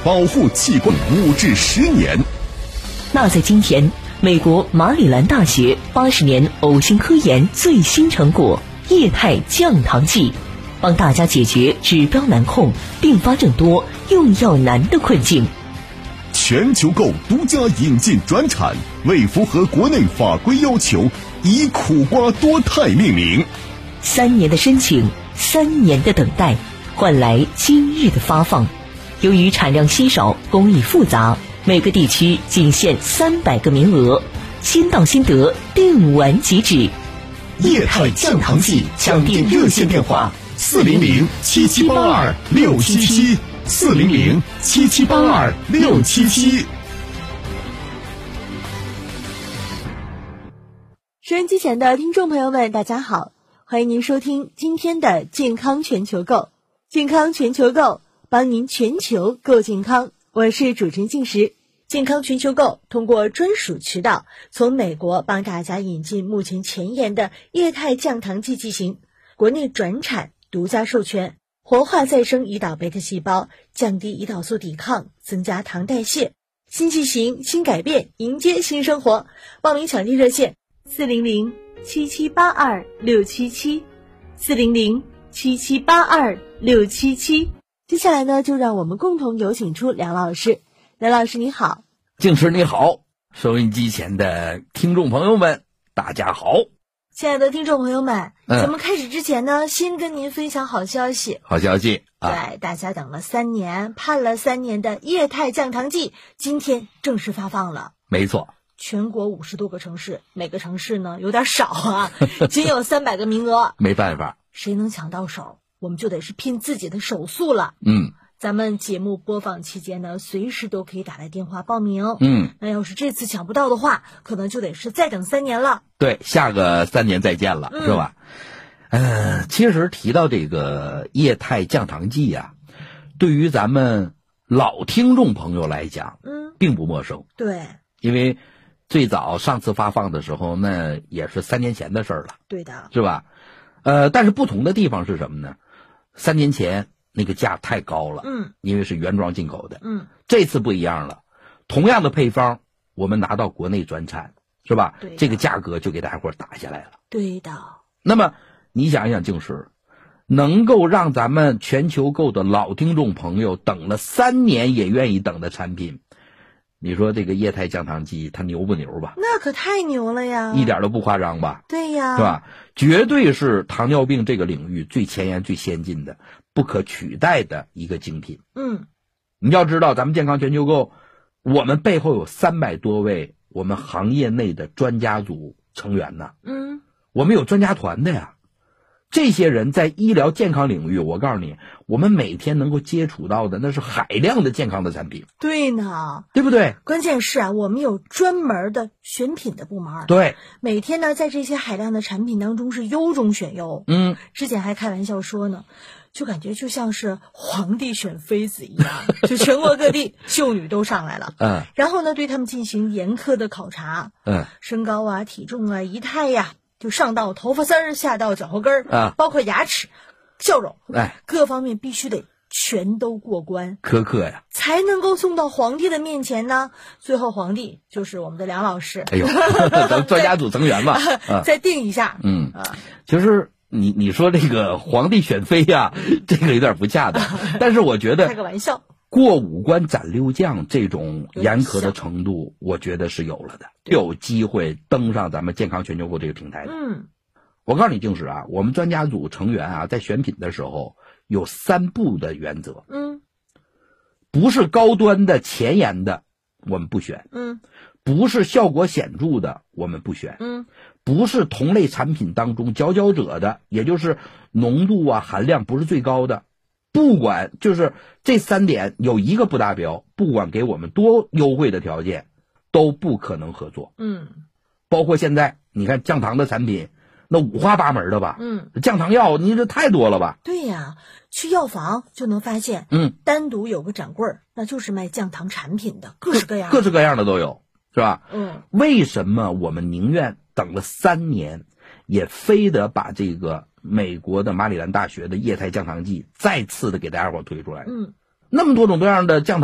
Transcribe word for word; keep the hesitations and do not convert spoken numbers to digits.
保护器官五至十年。 那在今天，美国马里兰大学八十年呕心科研最新成果液态降糖剂，帮大家解决指标难控、并发症多、用药难的困境。 全球购独家引进转产，为符合国内法规要求，以苦瓜多肽命名。 三年的申请，三年的等待，换来今日的发放。由于产量稀少，工艺复杂，每个地区仅限三百个名额，先到先得，定完即止。 液态降糖剂抢订热线电话：四零零七七八二六七七，四零零七七八二六七七。 收音机前的听众朋友们，大家好，欢迎您收听今天的健康全球购。健康全球购，帮您全球购健康。我是主持人静时。健康全球购通过专属渠道从美国帮大家引进目前前沿的液态降糖剂剂型，国内转产，独家授权，活化再生胰岛贝塔细胞，降低胰岛素抵抗，增加糖代谢。新剂型，新改变，迎接新生活。报名抢订热线：四零零七七八二六七七，四零零七七八二六七七。接下来呢，就让我们共同有请出梁老师。梁老师你好。 静时你好，收音机前的听众朋友们大家好。 亲爱的听众朋友们， 嗯、 节目开始之前呢，先跟您分享好消息。 好消息啊！ 对，大家等了三年，盼了三年的液态降糖剂，今天正式发放了。 没错， 全国五十多个城市，每个城市呢有点少啊，仅有三百个名额。 没办法， 谁能抢到手，我们就得是拼自己的手速了。 嗯。 咱们节目播放期间呢，随时都可以打来电话报名。 嗯， 那要是这次抢不到的话，可能就得是再等三年了。 对，下个三年再见了，嗯、是吧？呃，其实提到这个液态降糖剂呀、啊，对于咱们老听众朋友来讲， 嗯， 并不陌生。 对， 因为最早上次发放的时候，那也是三年前的事儿了。 对的， 是吧？呃，但是不同的地方是什么呢？三年前那个价太高了， 嗯， 因为是原装进口的， 嗯， 这次不一样了，同样的配方，我们拿到国内转产，是吧？ 对， 这个价格就给大家伙打下来了。 对的。 那么你想一想，静时能够让咱们全球购的老听众朋友等了三年也愿意等的产品，你说这个液态降糖剂它牛不牛吧？ 那可太牛了呀， 一点都不夸张吧？ 对呀， 是吧？绝对是糖尿病这个领域最前沿、最先进的、不可取代的一个精品。 嗯， 你要知道，咱们健康全球购，我们背后有三百多位我们行业内的专家组成员呢。 嗯， 我们有专家团的呀。这些人在医疗健康领域，我告诉你，我们每天能够接触到的那是海量的健康的产品。 对呢， 对不对？ 关键是啊，我们有专门的选品的部门。 对， 每天呢，在这些海量的产品当中是优中选优。 嗯， 之前还开玩笑说呢，就感觉就像是皇帝选妃子一样，就全国各地秀女都上来了。 嗯， 然后呢，对他们进行严苛的考察。 嗯， 身高啊、体重啊、仪态呀、啊。就上到头发丝儿，下到脚后跟儿啊， 包括牙齿、笑容， 哎， 各方面必须得全都过关， 苛刻呀， 才能够送到皇帝的面前呢。最后皇帝就是我们的梁老师， 哎呦，咱们专家组成员嘛， 啊、再定一下， 嗯啊，其实你你说这个皇帝选妃呀、啊，这个有点不恰当，但是我觉得开个玩笑。 过五关斩六将这种严苛的程度，我觉得是有了的，有机会登上咱们健康全球购这个平台的。 嗯， 我告诉你，静时啊，我们专家组成员啊，在选品的时候有三不的原则。 嗯， 不是高端的、前沿的，我们不选。 嗯， 不是效果显著的，我们不选。 嗯， 不是同类产品当中佼佼者的，也就是浓度啊、含量不是最高的。不管就是这三点有一个不达标，不管给我们多优惠的条件，都不可能合作。 嗯， 包括现在你看降糖的产品，那五花八门的吧。 嗯， 降糖药你这太多了吧？ 对呀，去药房就能发现， 嗯， 单独有个展柜儿，那就是卖降糖产品的，各式各样， 各式各样的都有，是吧？ 嗯， 为什么我们宁愿等了三年，也非得把这个美国的马里兰大学的液态降糖剂再次的给大家伙推出来？ 嗯， 那么多种多样的降糖